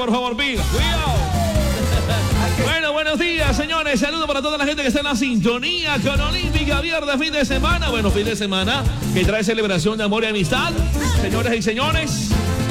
por favor, pila. Cuidado. Bueno, buenos días, señores. Saludos para toda la gente que está en la sintonía con Olímpica, viernes, fin de semana. Bueno, fin de semana que trae celebración de amor y amistad. Señores y señores,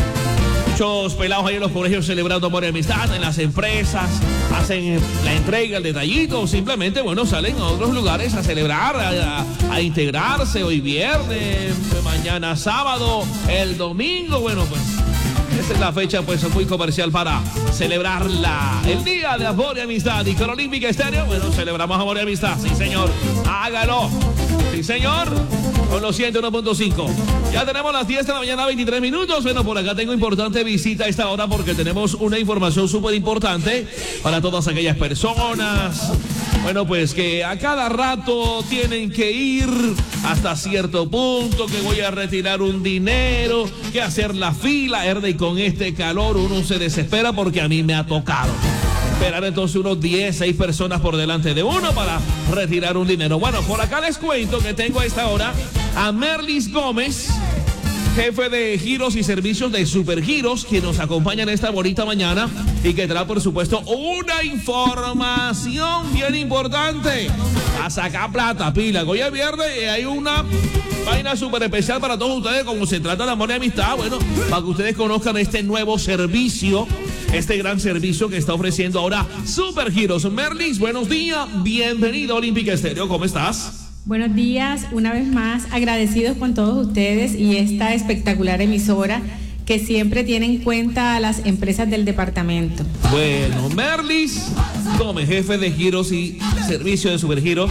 muchos pelados ahí en los colegios celebrando amor y amistad, en las empresas, hacen la entrega, el detallito, o simplemente, bueno, salen a otros lugares a celebrar, a integrarse hoy viernes, mañana sábado, el domingo, bueno, pues esa es la fecha, pues, muy comercial para celebrarla. El día de amor y amistad. Y con Olímpica Estéreo, bueno, celebramos amor y amistad. Sí, señor. Hágalo. Sí, señor. Con los 101.5. Ya tenemos las 10 de la mañana, 23 minutos. Bueno, por acá tengo importante visita a esta hora porque tenemos una información súper importante para todas aquellas personas. Bueno, pues que a cada rato tienen que ir hasta cierto punto, que voy a retirar un dinero, que hacer la fila, y con este calor uno se desespera porque a mí me ha tocado esperar entonces unos 10, 6 personas por delante de uno para retirar un dinero. Bueno, por acá les cuento que tengo a esta hora a Merlis Gómez, jefe de giros y servicios de Supergiros, quien nos acompaña en esta bonita mañana y que trae, por supuesto, una información bien importante. A sacar plata, pila. Hoy es viernes y hay una vaina súper especial para todos ustedes, como se trata de amor y amistad. Bueno, para que ustedes conozcan este nuevo servicio, este gran servicio que está ofreciendo ahora Supergiros. Merlis, buenos días. Bienvenido a Olímpica Estéreo. ¿Cómo estás? Buenos días, una vez más agradecidos con todos ustedes y esta espectacular emisora que siempre tiene en cuenta a las empresas del departamento. Bueno, Merlis Gómez, jefe de giros y servicio de Supergiros,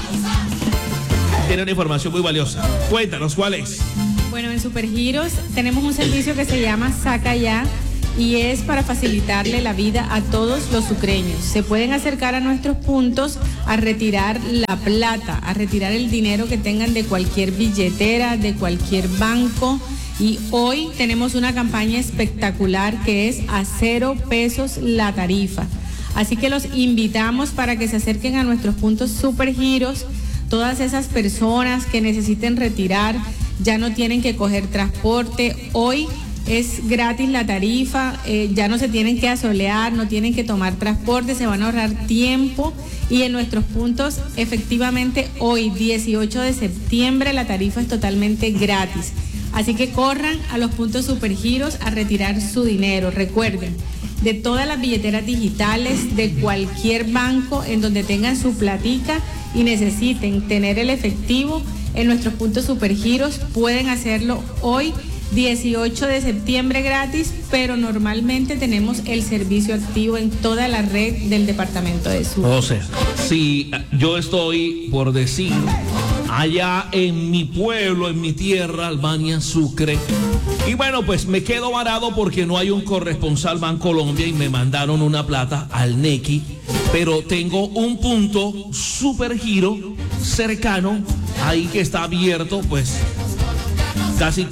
tiene una información muy valiosa. Cuéntanos, ¿cuál es? Bueno, en Supergiros tenemos un servicio que se llama Saca Ya y es para facilitarle la vida a todos los sucreños. Se pueden acercar a nuestros puntos a retirar la plata, a retirar el dinero que tengan de cualquier billetera, de cualquier banco. Y hoy tenemos una campaña espectacular que es a 0 pesos la tarifa. Así que los invitamos para que se acerquen a nuestros puntos Supergiros. Todas esas personas que necesiten retirar ya no tienen que coger transporte. Hoy es gratis la tarifa, ya no se tienen que asolear, no tienen que tomar transporte, se van a ahorrar tiempo y en nuestros puntos efectivamente hoy 18 de septiembre la tarifa es totalmente gratis. Así que corran a los puntos Supergiros a retirar su dinero. Recuerden, de todas las billeteras digitales, de cualquier banco en donde tengan su platica y necesiten tener el efectivo, en nuestros puntos Supergiros pueden hacerlo hoy 18 de septiembre gratis, pero normalmente tenemos el servicio activo en toda la red del departamento de Sucre. O sea, si yo estoy, por decir, allá en mi pueblo, en mi tierra, Albania, Sucre, y bueno, pues me quedo varado porque no hay un corresponsal Bancolombia y me mandaron una plata al Nequi, pero tengo un punto Supergiro cercano, ahí que está abierto, pues casi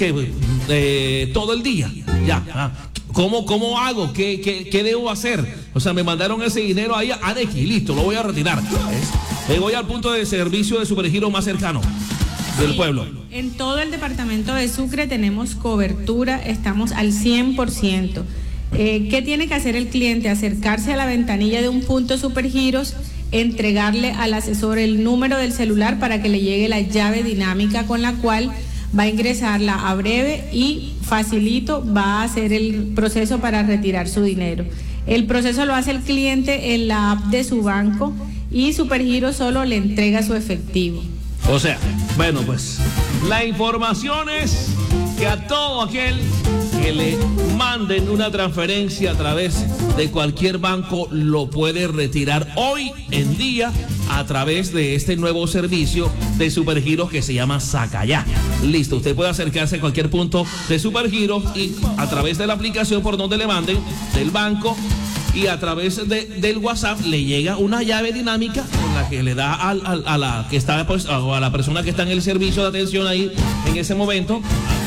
que todo el día. Ya. ¿Cómo hago? ¿Qué debo hacer? O sea, me mandaron ese dinero ahí a Nequi, listo, lo voy a retirar. Voy al punto de servicio de Supergiro más cercano del pueblo. En todo el departamento de Sucre tenemos cobertura, estamos al 100%. ¿Qué tiene que hacer el cliente? Acercarse a la ventanilla de un punto Supergiros, entregarle al asesor el número del celular para que le llegue la llave dinámica con la cual va a ingresarla a breve y facilito va a hacer el proceso para retirar su dinero. El proceso lo hace el cliente en la app de su banco y Supergiro solo le entrega su efectivo. O sea, bueno, pues la información es que a todo aquel que le manden una transferencia a través de cualquier banco lo puede retirar hoy en día a través de este nuevo servicio de Supergiros que se llama Saca Ya. Listo, usted puede acercarse a cualquier punto de Supergiros y a través de la aplicación por donde le manden del banco y a través del WhatsApp le llega una llave dinámica con la que le da a la que está, pues, a la persona que está en el servicio de atención ahí en ese momento.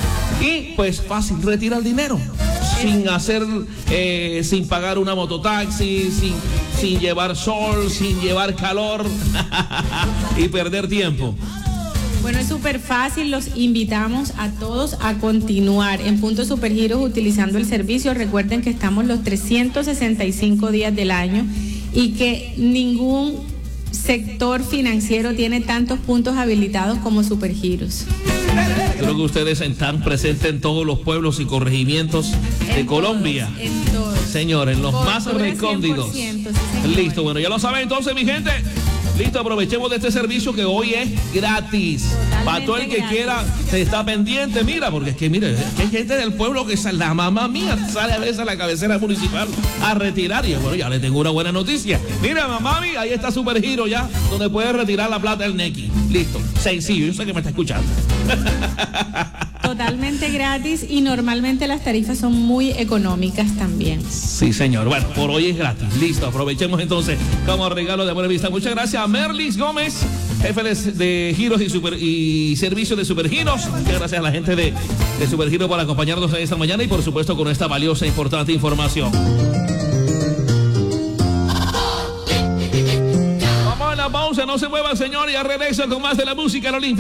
Y pues fácil, retira el dinero sin hacer, sin pagar una mototaxi, sin llevar sol, sin llevar calor y perder tiempo. Bueno, es súper fácil, los invitamos a todos a continuar en Puntos Supergiros utilizando el servicio. Recuerden que estamos los 365 días del año y que ningún sector financiero tiene tantos puntos habilitados como Supergiros. Creo que ustedes están presentes en todos los pueblos y corregimientos de Colombia. En todos. Señor, en los más recónditos. Sí, listo, bueno, ya lo saben entonces, mi gente. Listo, aprovechemos de este servicio que hoy es gratis. Totalmente para todo el que gratis. quiera, se está pendiente, mira, porque es que, mire, es que hay gente del pueblo que la mamá mía sale a veces a la cabecera municipal a retirar. Y bueno, ya le tengo una buena noticia. Mira, mamá mía, ahí está Supergiro ya, donde puede retirar la plata del Nequi. Listo, sencillo, yo sé que me está escuchando. Totalmente gratis y normalmente las tarifas son muy económicas también. Sí, señor. Bueno, por hoy es gratis. Listo, aprovechemos entonces como regalo de buena vista. Muchas gracias a Merlis Gómez, jefe de giros y servicios de Supergiros. Muchas gracias a la gente de Supergiro por acompañarnos esta mañana y por supuesto con esta valiosa e importante información. Vamos a la pausa, no se muevan, señor, y a regreso con más de la música olímpica.